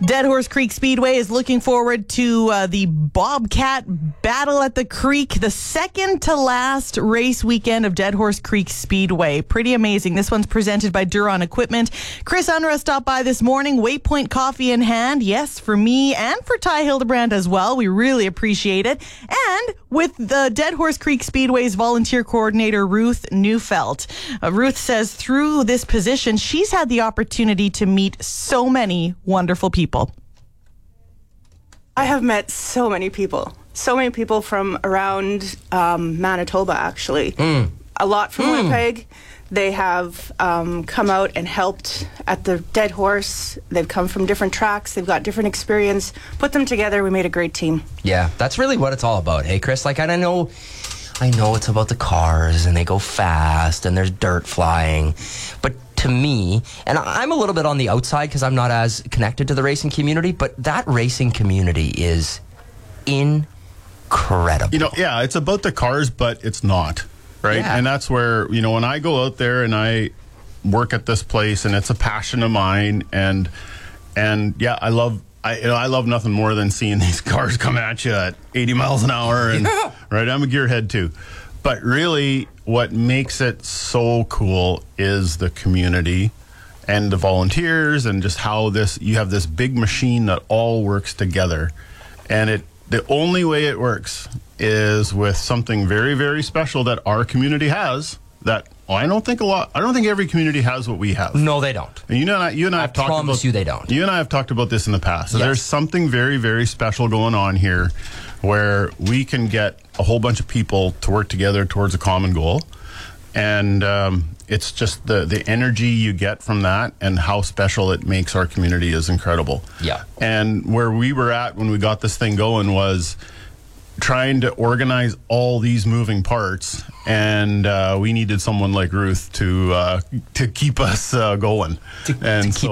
Dead Horse Creek Speedway is looking forward to the Bobcat Battle at the Creek, the second to last race weekend of Dead Horse Creek Speedway. Pretty amazing. This one's presented by Duron Equipment. Chris Unruh stopped by this morning, Waypoint coffee in hand. Yes, for me and for Ty Hildebrand as well. We really appreciate it. And with the Dead Horse Creek Speedway's volunteer coordinator, Ruth Neufeld. Ruth says through this position, she's had the opportunity to meet so many wonderful people. I have met so many people from around Manitoba, actually. A lot from Winnipeg. They have come out and helped at the Dead Horse. They've come from different tracks. They've got different experience. Put them together. We made a great team. Yeah, that's really what it's all about. Hey, Chris, like, I know it's about the cars and they go fast and there's dirt flying. But to me, and I'm a little bit on the outside because I'm not as connected to the racing community, but that racing community is incredible. It's about the cars, but it's not. Right. Yeah. And that's where, when I go out there and I work at this place and it's a passion of mine and yeah, I love nothing more than seeing these cars come at you at 80 miles an hour. And right. I'm a gearhead too. But really what makes it so cool is the community and the volunteers and just how you have this big machine that all works together. And the only way it works is with something very, very special that our community has that I don't think every community has what we have. No, they don't. And you and I have talked about they don't. You and I have talked about this in the past. So Yes. There's something very, very special going on here where we can get a whole bunch of people to work together towards a common goal. And it's just the energy you get from that and how special it makes our community is incredible. Yeah. And where we were at when we got this thing going was trying to organize all these moving parts, and we needed someone like Ruth to keep us going. To keep